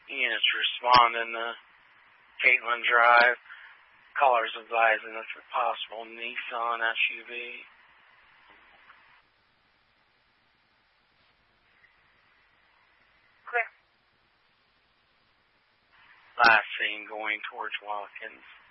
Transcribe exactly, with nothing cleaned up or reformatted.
units responding to Caitlin Drive. Callers advising us a possible Nissan S U V. Clear. Last seen going towards Watkins.